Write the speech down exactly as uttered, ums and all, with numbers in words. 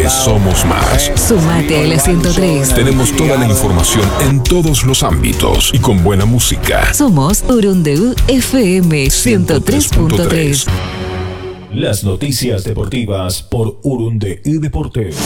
que somos más. Sumate a la ciento tres. Tenemos toda la información en todos los ámbitos y con buena música. Somos Urundeu F M ciento tres punto tres. Las noticias deportivas por Urundeu Deportes.